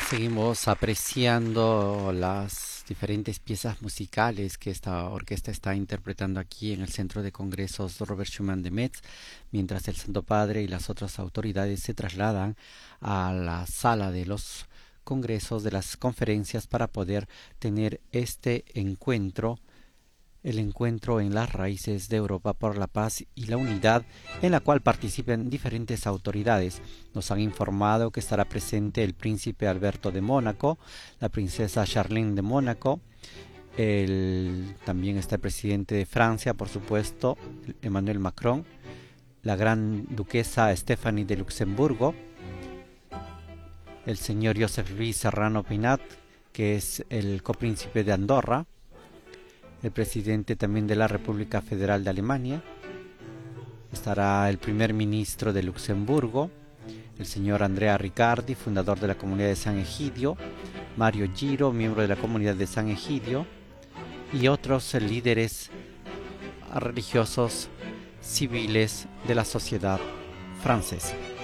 Seguimos apreciando las diferentes piezas musicales que esta orquesta está interpretando aquí en el Centro de Congresos Robert Schuman de Metz, mientras el Santo Padre y las otras autoridades se trasladan a la sala de los congresos, de las conferencias, para poder tener este encuentro, el encuentro en las raíces de Europa por la paz y la unidad, en la cual participan diferentes autoridades. Nos han informado que estará presente el príncipe Alberto de Mónaco, la princesa Charlene de Mónaco, también está el presidente de Francia, por supuesto, Emmanuel Macron, la gran duquesa Stephanie de Luxemburgo, el señor Joseph Louis Serrano Pinat, que es el copríncipe de Andorra, el presidente también de la República Federal de Alemania, estará el primer ministro de Luxemburgo, el señor Andrea Riccardi, fundador de la comunidad de San Egidio, Mario Giro, miembro de la comunidad de San Egidio, y otros líderes religiosos civiles de la sociedad francesa.